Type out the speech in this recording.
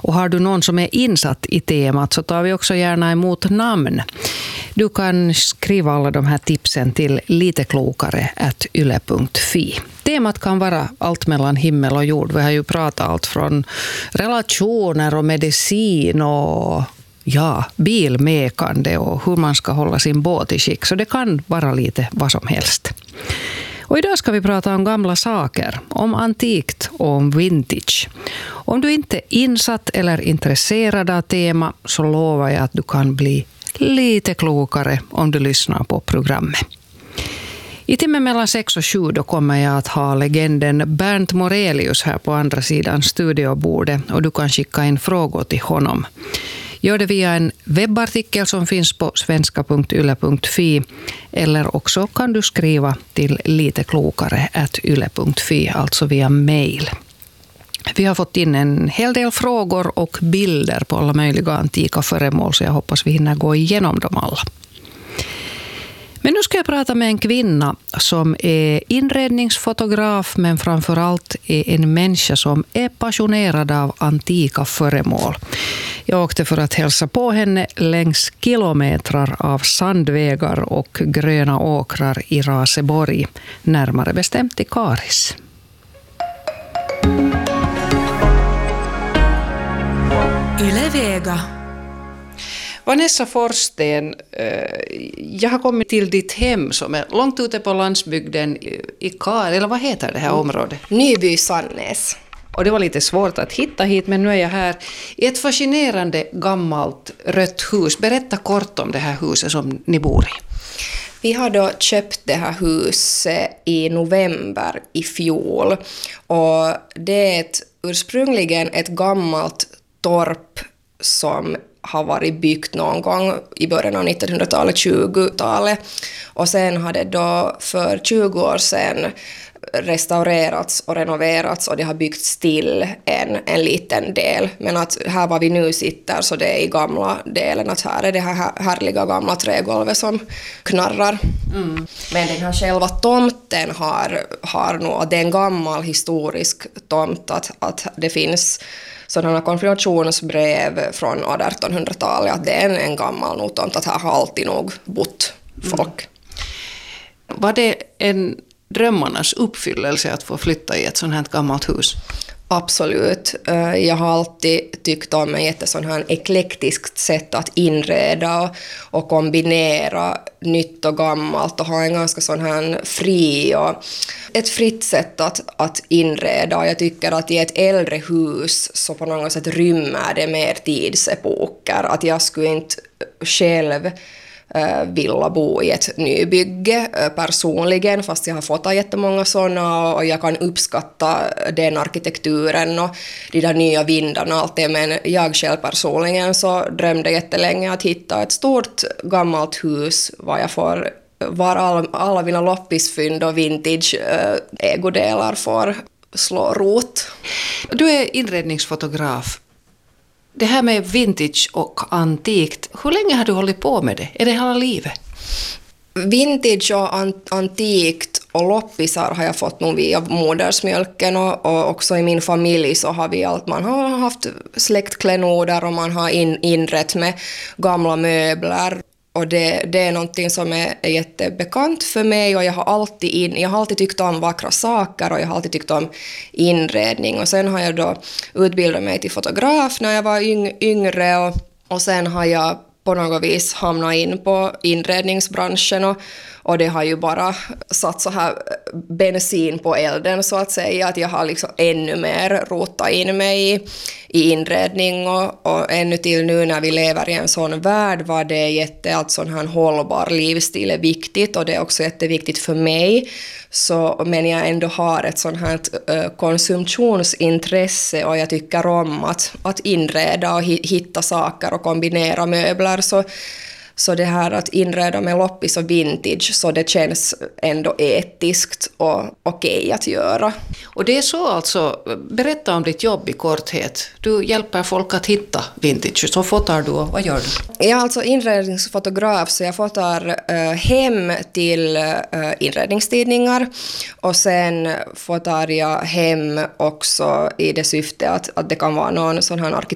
Och har du någon som är insatt i temat så tar vi också gärna emot namn. Du kan skriva alla de här tipsen till liteklokare@yle.fi. Temat kan vara allt mellan himmel och jord. Vi har ju pratat allt från relationer och medicin och bilmekande och hur man ska hålla sin båt i skick. Så det kan vara lite vad som helst. Och idag ska vi prata om gamla saker, om antikt och om vintage. Om du inte är insatt eller intresserad av tema så lovar jag att du kan bli lite klokare om du lyssnar på programmet. I timmen mellan 6 och 7 då kommer jag att ha legenden Bernt Morelius här på andra sidan studiobordet och du kan skicka in frågor till honom. Gör det via en webbartikel som finns på svenska.yle.fi eller också kan du skriva till liteklokare@yle.fi, alltså via mail. Vi har fått in en hel del frågor och bilder på alla möjliga antika föremål så jag hoppas vi hinner gå igenom dem alla. Men nu ska jag prata med en kvinna som är inredningsfotograf men framförallt är en människa som är passionerad av antika föremål. Jag åkte för att hälsa på henne längs kilometrar av sandvägar och gröna åkrar i Raseborg, närmare bestämt i Karis. Yle Vega. Vanessa Forsten, jag har kommit till ditt hem som är långt ute på landsbygden i Kar, eller vad heter det här området? Nyby-Sannäs. Och det var lite svårt att hitta hit, men nu är jag här i ett fascinerande gammalt rött hus. Berätta kort om det här huset som ni bor i. Vi har då köpt det här huset i november i fjol. Och det är ursprungligen ett gammalt torp som har varit byggt någon gång i början av 1900-talet, 20-talet. Och sen har det då för 20 år sedan restaurerats och renoverats och det har byggts till en liten del. Men att här var vi nu sitter så det är i gamla delen, att här är det här härliga gamla trägolvet som knarrar. Mm. Men den här själva tomten har nog, det är en gammal historisk tomt, att det finns sådana konfirmationsbrev från 1800-talet, att det är en gammal nog tomt, att här har alltid nog bott folk. Var det en drömmarnas uppfyllelse att få flytta i ett sånt här gammalt hus? Absolut. Jag har alltid tyckt om ett sånt här eklektiskt sätt att inreda och kombinera nytt och gammalt och ha en ganska sån här fri och ett fritt sätt att inreda. Jag tycker att i ett äldre hus så på något sätt rymmer det mer tidsepoker. Att jag skulle inte själv vilja bo i ett nybygge personligen, fast jag har fått jättemånga sådana och jag kan uppskatta den arkitekturen och de där nya vindarna och allt det, men jag själv personligen så drömde jättelänge att hitta ett stort gammalt hus var alla mina loppisfynd och vintage ägodelar får slå rot. Du är inredningsfotograf. Det här med vintage och antikt, hur länge har du hållit på med det? Är det hela livet? Vintage och antikt och loppisar har jag fått nog via modersmjölken och också i min familj så har man har haft släktklenoder och man har inrett med gamla möbler. Och det är någonting som är jättebekant för mig och jag har alltid tyckt om vackra saker och jag har alltid tyckt om inredning. Och sen har jag då utbildat mig till fotograf när jag var yngre och sen har jag på något vis hamnat in på inredningsbranschen och det har ju bara satt så här bensin på elden så att säga, att jag har liksom ännu mer rotat in mig i inredning och ännu till nu när vi lever i en sån värld var det att sån här hållbar livsstil är viktigt och det är också jätteviktigt för mig. Men jag ändå har ett sånt här konsumtionsintresse och jag tycker om att inreda och hitta saker och kombinera möbler. Så det här att inreda med loppis och vintage, så det känns ändå etiskt och okej att göra. Och det är så alltså, berätta om ditt jobb i korthet. Du hjälper folk att hitta vintage, så fotar du och vad gör du? Jag är alltså inredningsfotograf så jag fotar hem till inredningstidningar och sen fotar jag hem också i det syfte att det kan vara någon sån här